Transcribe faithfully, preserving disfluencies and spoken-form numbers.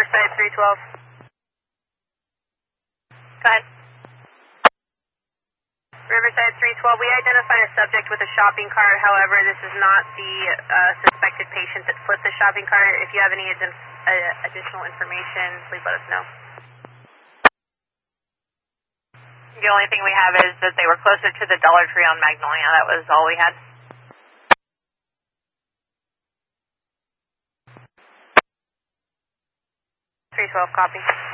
Riverside three twelve. Go ahead. Riverside three twelve, we identified a subject with a shopping cart. However, this is not the uh, suspected patient that flipped the shopping cart. If you have any ad uh, additional information, please let us know. The only thing we have is that they were closer to the Dollar Tree on Magnolia. That was all we had. three twelve, copy.